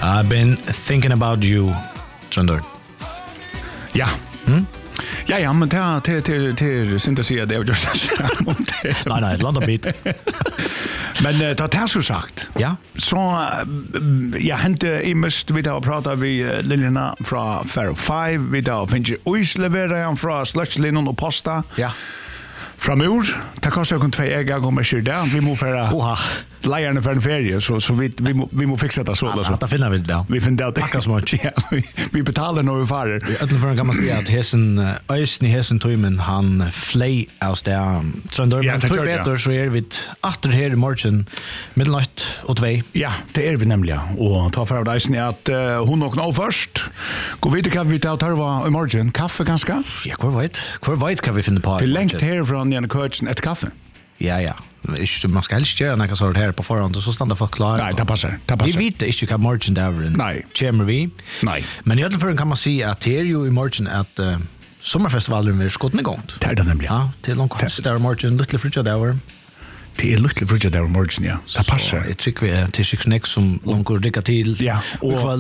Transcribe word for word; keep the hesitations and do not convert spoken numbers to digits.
I've been thinking about you, Trondor. Ja. Mm? Ja, ja, men det det det det synd att säga det är just Nej, nej, landa bit. Men det har det så sagt. Ja. Så jag hände i mest vi då prata vi Lilina från Faro fem vi då finns ju uslevera från Slutchlinon och Posta. Ja. Framur, det kostar ju två ägg och mer där. Vi måste föra Oha. Lejarna för en ferie så så vi vi må, vi må fixa det så där så. Att finna vi det. Vi finner det akkurat som ja, vi, vi betalar när vi farer. Vi ödlar för en kan man säga att hesen ösni hesen toimen han flay aus där Trondor men två bättre så är vi efter här i morgon midnatt och två. Ja, det är vi nämligen och ta för av dig att uh, hon och nå först. Gå vidare kan vi ta tarva i morgon kaffe ganska. Ja, kvar vet. Kvar vet kan vi finna på. Det längt härifrån Jan Kurtsen ett kaffe. Ja, ja. Ikke, man skal helst gjøre noe sånt her på forhånd, og så standa folk klar. Nei, det passer. Det passer. Vi vet ikke hva morgen det er. Nei. Kommer vi. Nei. Men i alle fall kan man si at det er jo i morgen at uh, sommerfestivalen vil skått i gang. Det er det nemlig. Ja, til langt høst der i morgen, litt frutja der. Det er litt frutja der i morgen, ja. Det passer. Så jeg trykker vi til Sikkert som langt rikker til. Ja. Og